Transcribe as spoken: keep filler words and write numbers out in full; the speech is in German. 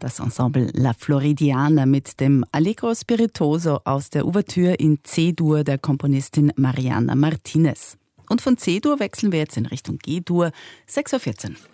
Das Ensemble La Floridiana mit dem Allegro Spiritoso aus der Ouvertüre in C-Dur der Komponistin Mariana Martinez. Und von C-Dur wechseln wir jetzt in Richtung G-Dur, sechs Uhr vierzehn.